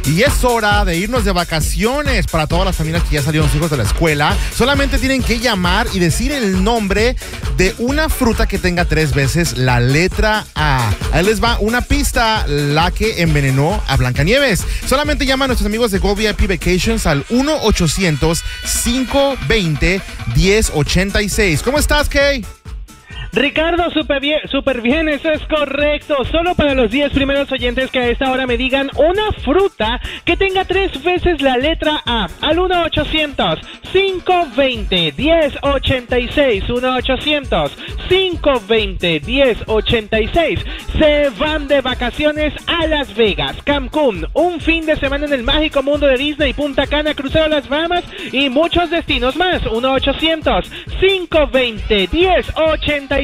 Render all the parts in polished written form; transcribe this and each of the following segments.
Y es hora de irnos de vacaciones para todas las familias que ya salieron sus hijos de la escuela. Solamente tienen que llamar y decir el nombre de una fruta que tenga 3 veces la letra A. Ahí les va una pista, la que envenenó a Blancanieves. Solamente llama a nuestros amigos de Go VIP Vacations al 1-800-520-1086. ¿Cómo estás, Kay? Ricardo, súper bien, eso es correcto. Solo para los 10 primeros oyentes que a esta hora me digan una fruta que tenga 3 veces la letra A. Al 1-800-520-1086. 1-800-520-1086. Se van de vacaciones a Las Vegas, Cancún, un fin de semana en el mágico mundo de Disney, Punta Cana, crucero a las Bahamas y muchos destinos más. 1-800-520-1086.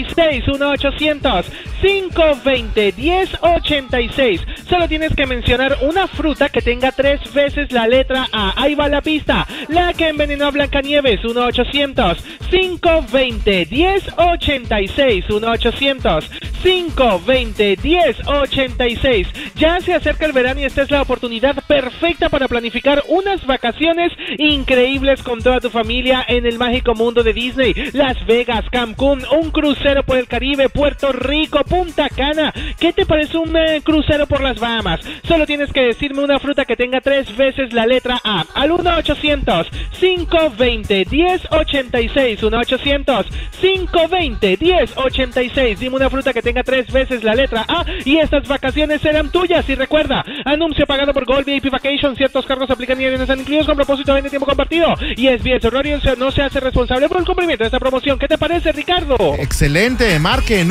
1-800-520-1086. Solo tienes que mencionar una fruta que tenga 3 veces la letra A. Ahí va la pista, la que envenenó a Blancanieves. 1-800-520-1086. 1-800-520-1086. Ya se acerca el verano y esta es la oportunidad perfecta para planificar unas vacaciones increíbles con toda tu familia en el mágico mundo de Disney, Las Vegas, Cancún, un crucero por el Caribe, Puerto Rico, Punta Cana. ¿Qué te parece un crucero por las Bahamas? Solo tienes que decirme una fruta que tenga 3 veces la letra A. Al 1-800-520-1086. 1-800-520-1086. Dime una fruta que tenga 3 veces la letra A y estas vacaciones serán tuyas. Y recuerda, anuncio pagado por Gold VIP Vacation. Ciertos cargos aplican y están incluidos con propósito de tiempo compartido. Y es bien, Rorio no se hace responsable por el cumplimiento de esta promoción. ¿Qué te parece, Ricardo? Excelente. Marquen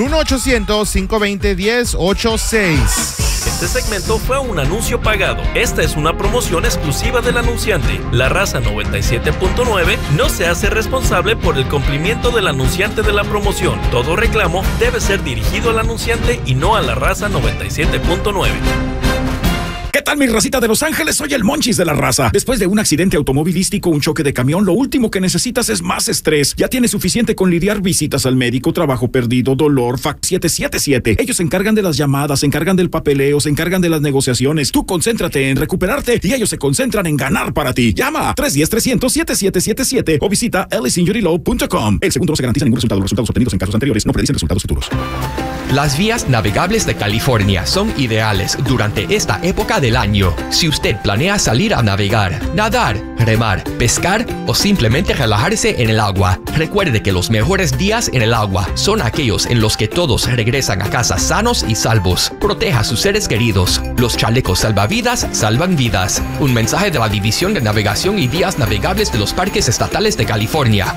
1-800-520-1086. Este segmento fue un anuncio pagado. Esta es una promoción exclusiva del anunciante. La Raza 97.9 no se hace responsable por el cumplimiento del anunciante de la promoción. Todo reclamo debe ser dirigido al anunciante y no a la Raza 97.9. ¿Qué tal, mi racita de Los Ángeles? Soy el Monchis de la Raza. Después de un accidente automovilístico, un choque de camión, lo último que necesitas es más estrés. Ya tienes suficiente con lidiar visitas al médico, trabajo perdido, dolor, fax 777. Ellos se encargan de las llamadas, se encargan del papeleo, se encargan de las negociaciones. Tú concéntrate en recuperarte y ellos se concentran en ganar para ti. Llama a 310-300-7777 o visita ellisinjurylaw.com. El segundo no se garantiza ningún resultado. Los resultados obtenidos en casos anteriores no predicen resultados futuros. Las vías navegables de California son ideales durante esta época del año. Si usted planea salir a navegar, nadar, remar, pescar o simplemente relajarse en el agua, recuerde que los mejores días en el agua son aquellos en los que todos regresan a casa sanos y salvos. Proteja a sus seres queridos. Los chalecos salvavidas salvan vidas. Un mensaje de la División de Navegación y Vías Navegables de los Parques Estatales de California.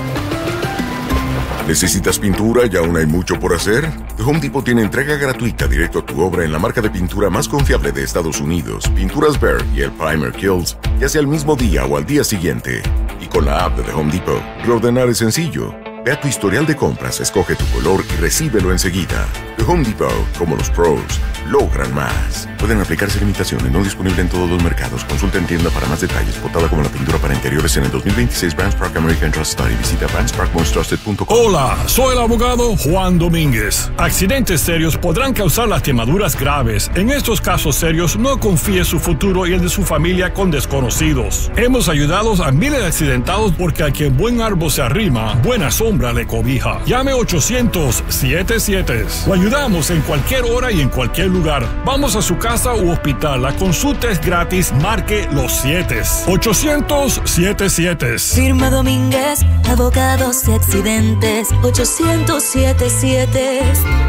¿Necesitas pintura y aún hay mucho por hacer? The Home Depot tiene entrega gratuita directo a tu obra en la marca de pintura más confiable de Estados Unidos, Pinturas Behr y el Primer Kills, ya sea el mismo día o al día siguiente. Y con la app de The Home Depot, reordenar es sencillo. Ve a tu historial de compras, escoge tu color y recíbelo enseguida. The Home Depot, como los pros, logran más. Pueden aplicarse limitaciones, no disponible en todos los mercados. Consulta en tienda para más detalles. Votada como la pintura para interiores en el 2026 Vance Park American Trust Study. Visita vanceparkmostrusted.com. Hola, soy el abogado Juan Domínguez. Accidentes serios podrán causar lastimaduras graves. En estos casos serios, no confíe su futuro y el de su familia con desconocidos. Hemos ayudado a miles de accidentados porque a quien buen árbol se arrima, buena sombra le cobija. Llame 800-77. Lo ayudamos en cualquier hora y en cualquier lugar. Vamos a su casa u hospital. La consulta es gratis. Marque los 7. 800-77. Firma Domínguez, abogados de accidentes. 800-77.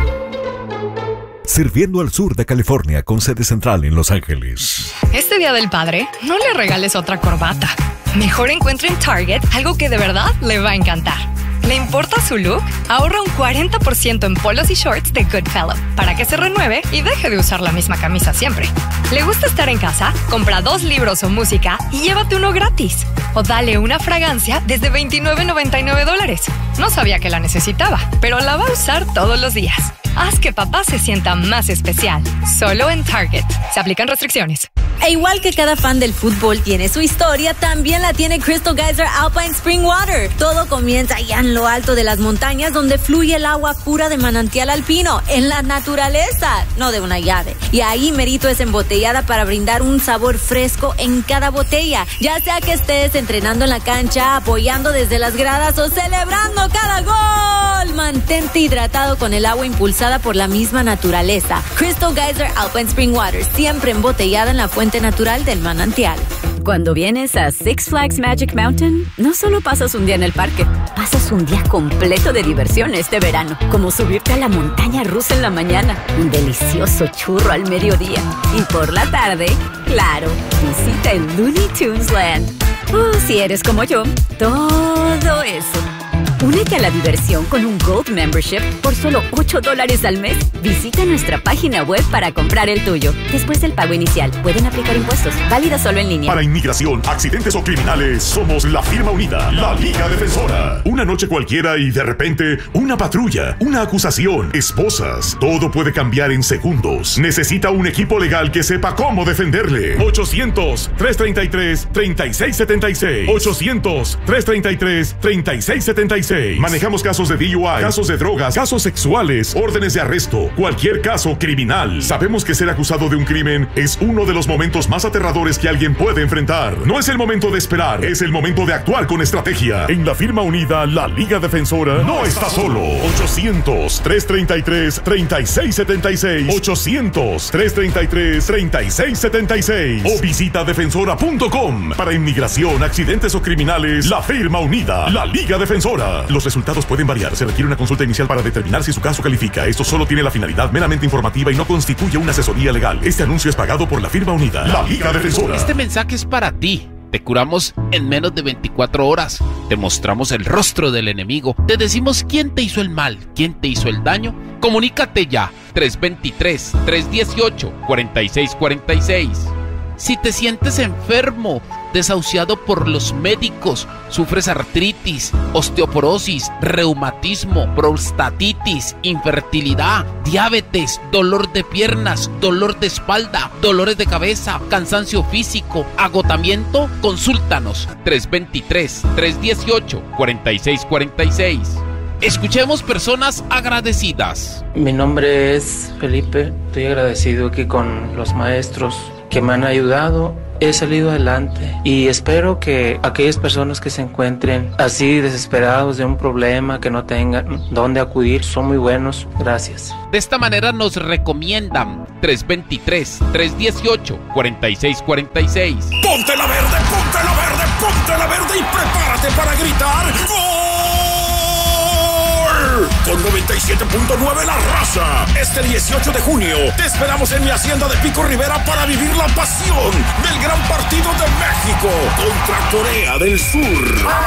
Sirviendo al sur de California con sede central en Los Ángeles. Este Día del Padre, no le regales otra corbata. Mejor encuentre en Target algo que de verdad le va a encantar. ¿Le importa su look? Ahorra un 40% en polos y shorts de Goodfellow para que se renueve y deje de usar la misma camisa siempre. ¿Le gusta estar en casa? Compra 2 libros o música y llévate uno gratis. O dale una fragancia desde $29.99. No sabía que la necesitaba, pero la va a usar todos los días. Haz que papá se sienta más especial. Solo en Target. Se aplican restricciones. E igual que cada fan del fútbol tiene su historia, también la tiene Crystal Geyser Alpine Spring Water. Todo comienza allá en lo alto de las montañas, donde fluye el agua pura de manantial alpino, en la naturaleza, no de una llave. Y ahí Merito es embotellada para brindar un sabor fresco en cada botella. Ya sea que estés entrenando en la cancha, apoyando desde las gradas o celebrando cada gol, mantente hidratado con el agua impulsada por la misma naturaleza. Crystal Geyser Alpine Spring Water, siempre embotellada en la fuente natural del manantial. Cuando vienes a Six Flags Magic Mountain, no solo pasas un día en el parque, pasas un día completo de diversión este verano, como subirte a la montaña rusa en la mañana, un delicioso churro al mediodía y por la tarde, claro, visita el Looney Tunes Land. Si eres como yo, todo eso. Únete a la diversión con un Gold Membership por solo $8 al mes. Visita nuestra página web para comprar el tuyo. Después del pago inicial, pueden aplicar impuestos. Válida solo en línea. Para inmigración, accidentes o criminales, somos la firma unida, la Liga Defensora. Una noche cualquiera y de repente, una patrulla, una acusación, esposas. Todo puede cambiar en segundos. Necesita un equipo legal que sepa cómo defenderle. 800-333-3676. 800-333-3676. Manejamos casos de DUI, casos de drogas, casos sexuales, órdenes de arresto, cualquier caso criminal. Sabemos que ser acusado de un crimen es uno de los momentos más aterradores que alguien puede enfrentar. No es el momento de esperar, es el momento de actuar con estrategia. En la firma unida, la Liga Defensora no está solo. 800-333-3676. 800-333-3676. O visita defensora.com. Para inmigración, accidentes o criminales, la firma unida, la Liga Defensora. Los resultados pueden variar. Se requiere una consulta inicial para determinar si su caso califica. Esto solo tiene la finalidad meramente informativa y no constituye una asesoría legal. Este anuncio es pagado por la firma unida, la Liga Defensora. Este mensaje es para ti. Te curamos en menos de 24 horas. Te mostramos el rostro del enemigo. Te decimos quién te hizo el mal, quién te hizo el daño. Comunícate ya. 323-318-4646. Si te sientes enfermo, desahuciado por los médicos, sufres artritis, osteoporosis, reumatismo, prostatitis, infertilidad, diabetes, dolor de piernas, dolor de espalda, dolores de cabeza, cansancio físico, agotamiento, consúltanos. 323-318-4646. Escuchemos personas agradecidas. Mi nombre es Felipe. Estoy agradecido aquí con los maestros que me han ayudado. He salido adelante y espero que aquellas personas que se encuentren así desesperados de un problema, que no tengan dónde acudir, son muy buenos. Gracias. De esta manera nos recomiendan 323-318-4646. ¡Ponte la verde, ponte la verde, ponte la verde y prepárate para gritar ¡Gol! Con 97.9 La Raza. Este 18 de junio te esperamos en mi hacienda de Pico Rivera para vivir la pasión del gran partido de México contra Corea del Sur.